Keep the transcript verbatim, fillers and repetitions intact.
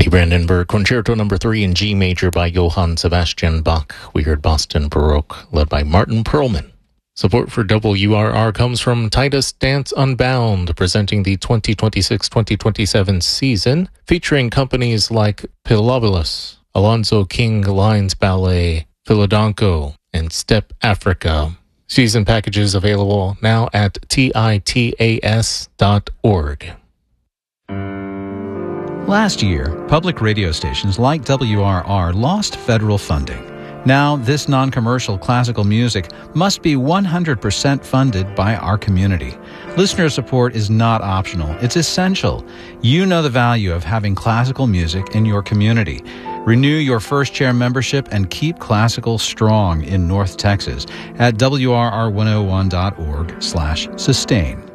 you, Brandenburg. Concerto number three in G major by Johann Sebastian Bach. We heard Boston Baroque, led by Martin Perlman. Support for W R R comes from Titus Dance Unbound, presenting the twenty twenty-six twenty twenty-seven season, featuring companies like Pilobulus, Alonzo King Lines Ballet, Philadanco, and Step Africa. Season packages available now at titas dot org. Last year, public radio stations like W R R lost federal funding. Now, this non-commercial classical music must be one hundred percent funded by our community. Listener support is not optional. It's essential. You know the value of having classical music in your community. Renew your First Chair membership and keep classical strong in North Texas at W R R one oh one dot org slash sustain.